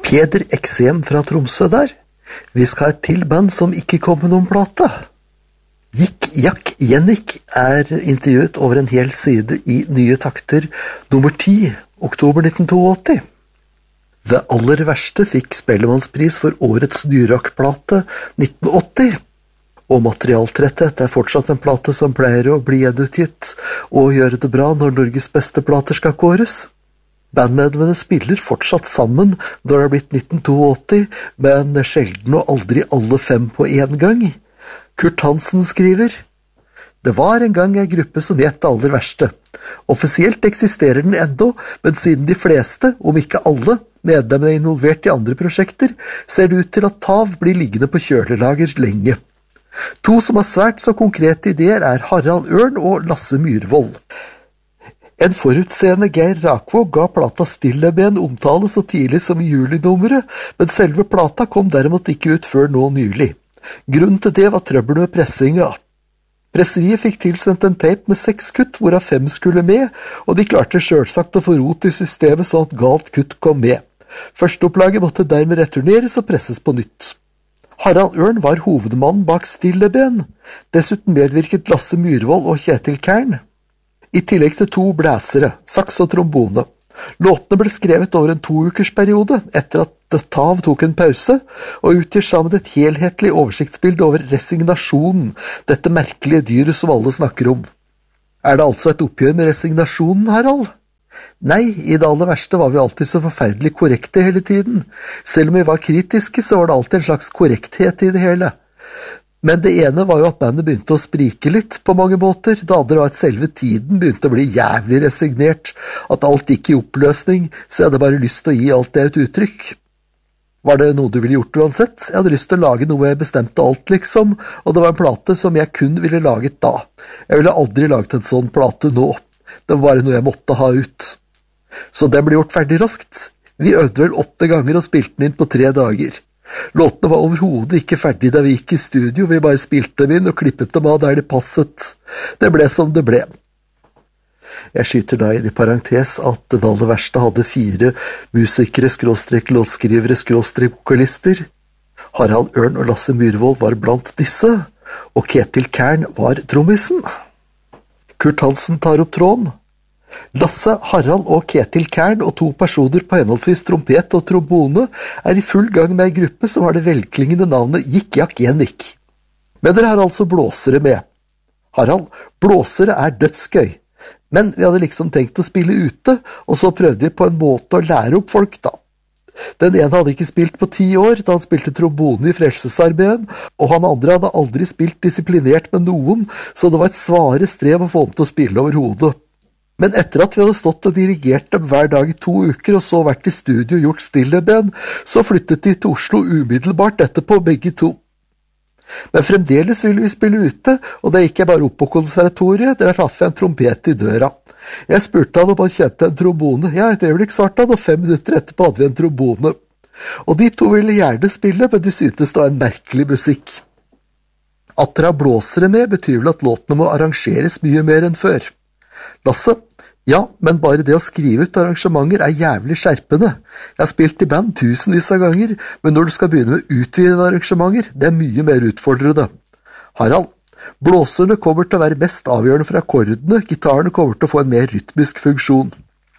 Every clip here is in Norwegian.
Peder Eksem fra Tromsø der. Vi skal ha et til band som ikke kom med noen plate. Yik Jak Yennik intervjuet over en hel side i Nye Takter nummer 10, oktober 1982. Det aller verste fikk Spellemannspris for årets nyrockplate 1980. Og Materialtretthet fortsatt en plate som pleier å bli gjenutgitt og gjøre det bra når Norges beste plater skal kåres. Bandmedlemmene spiller fortsatt sammen når det har blitt 1982, men sjelden og aldri alle 5 på en gang. Kurt Hansen skriver: Det var en gang en gruppe som het det aller verste. Offisielt eksisterer den ennå, men siden de fleste, om ikke alle, medlemmene er involvert i andre prosjekter, ser det ut til at TAV blir liggende på kjølelager lenge. 2 som har svært så konkrete ideer Harald Ørn og Lasse Myrvold. En forutseende Geir Rakvåg ga plata Stilleben omtale så tidlig som i julinummeret, men selve plata kom derimot ikke ut før nå nylig. Grunnen til det var trøbbel med pressinga. Presseriet fikk tilsendt en tape med 6 kutt, hvorav 5 skulle med, og de klarte selvsagt å få rot i systemet sånn at galt kutt kom med. Førsteopplaget måtte dermed returneres og presses på nytt. Harald Ørn var hovedmannen bak Stilleben. Dessuten medvirket Lasse Myrvold og Kjetil Kern. I tillegg til 2 blæsere, saks og trombone. Låtene ble skrevet over en 2-ukersperiode, etter at TAV tok en pause, og utgjør sammen et helhetlig oversiktsbilde over resignasjonen, dette merkelige dyret som alle snakker om. Det altså et oppgjør med resignasjonen, Harald? Nei, i det aller verste var vi alltid så forferdelig korrekte hele tiden. Selv om vi var kritiske, så var det alltid en slags korrekthet i det hele. Men det ene var jo at bandet begynte å sprike litt på mange måter, det andre var at selve tiden begynte å bli jævlig resignert, at alt gikk i oppløsning, så jeg hadde bare lyst til å gi alt det et uttrykk. Var det noe du ville gjort uansett? Jeg hadde lyst til å lage noe jeg bestemte alt liksom, og det var en plate som jeg kun ville laget da. Jeg ville aldri laget en sånn plate nå. Det var bare noe jeg måtte ha ut. Så den ble gjort ferdig raskt. Vi øvde vel 8 ganger og spilte den inn på 3 dager. Låtene var overhodet ikke ferdig da vi gikk i studio, vi bare spilte dem inn og klippet dem av der det passet. Det ble som det ble. Jeg skyter da inn i parentes at det aller verste hadde 4 musikere, låtskrivere, vokalister. Harald Ørn og Lasse Myrvold var blant disse, og Kjetil Kern var trommisen. Kurt Hansen tar opp tråden. Lasse, Harald og Kjetil Kern og 2 personer på henholdsvis trompet og trombone i full gang med en gruppe som har det velklingende navnet Yik Jak Yennik. Men dere har altså blåsere med. Harald, blåsere dødsgøy. Men vi hadde liksom tenkt å spille ute, og så prøvde vi på en måte å lære opp folk da. Den ene hadde ikke spilt på 10 år, da han spilte trombone i Frelsesarmeen, og han andre hadde aldri spilt disiplinert med noen, så det var et svare strev å få ham til å spille over hodet. Men etter at vi hadde stått og dirigert dem hver dag i 2 uker, og så vært i studio og gjort Stilleben, så flyttet de til Oslo umiddelbart etterpå, begge 2. Men fremdeles ville vi spille ute, og da gikk jeg bare opp på konservatoriet, der traff jeg en trompet i døra. Jeg spurte han om han kjente en trombone. Ja, et øyeblikk svarte han, og 5 minutter etterpå hadde vi en trombone. Og de 2 ville gjerne spille, men de syntes det var en merkelig musikk. At dere har blåsere med, betyr vel at låtene må arrangeres mye mer enn før. Lasse? Ja, men bare det å skrive ut arrangementer jævlig skjerpende. Jeg har spilt i band tusenvis av ganger, men når du skal begynne med utvidede arrangementer, det mye mer utfordrende. Harald, blåserne kommer til å være mest avgjørende for akkordene, gitarene kommer til å få en mer rytmisk funksjon.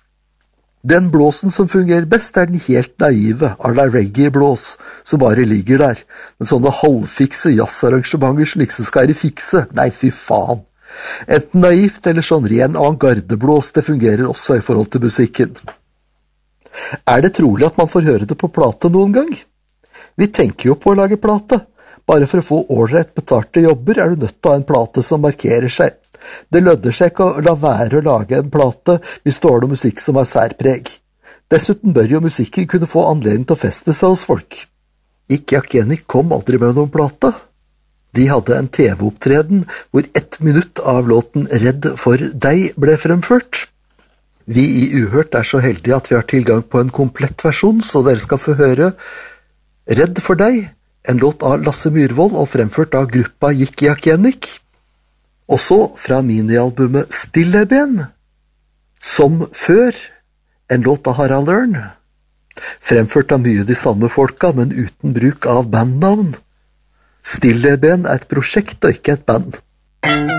Den blåsen som fungerer best den helt naive, à la reggae-blås, som bare ligger der, men sånne halvfikse jazzarrangementer som liksom skal fikse, nei fy faen. Enten naivt eller sånn ren avantgardeblås, det fungerer også i forhold til musikken. Det trolig at man får høre det på plate noen gang? Vi tenker jo på å lage plate. Bare for å få ålreit betalte jobber du nødt til å ha en plate som markerer seg. Det lønner seg ikke å la være å lage en plate hvis du har noe musikk som har særpreg. Dessuten bør jo musikken kunne få anledning til å feste seg hos folk. Yik Jak Yennik kom aldri med noen plate. De hadde en TV-opptreden hvor 1 minutt av låten Redd for deg ble fremført. Vi i Uhørt så heldige at vi har tilgang på en komplett versjon, så dere skal få høre Redd for deg, en låt av Lasse Myrvold og fremført av gruppa Yik Jak Yennik. Og så fra minialbumet Stilleben, Som før, en låt av Harald Ørn. Fremført av mye de samme folka, men uten bruk av bandnavn. Stilleben er et prosjekt og ikke et band.